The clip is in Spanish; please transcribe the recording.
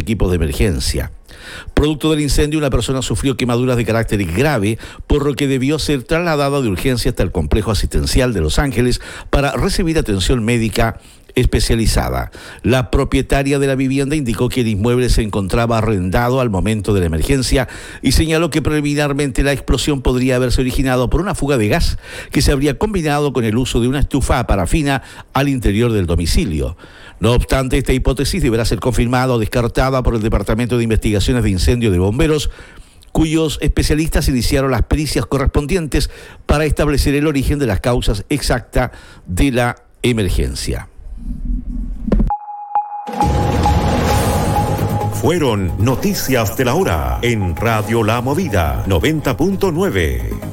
equipos de emergencia. Producto del incendio, una persona sufrió quemaduras de carácter grave, por lo que debió ser trasladada de urgencia hasta el complejo asistencial de Los Ángeles para recibir atención médica especializada. La propietaria de la vivienda indicó que el inmueble se encontraba arrendado al momento de la emergencia y señaló que preliminarmente la explosión podría haberse originado por una fuga de gas que se habría combinado con el uso de una estufa a parafina al interior del domicilio. No obstante, esta hipótesis deberá ser confirmada o descartada por el Departamento de Investigaciones de Incendio de Bomberos, cuyos especialistas iniciaron las pericias correspondientes para establecer el origen de las causas exactas de la emergencia. Fueron Noticias de la Hora en Radio La Movida 90.9.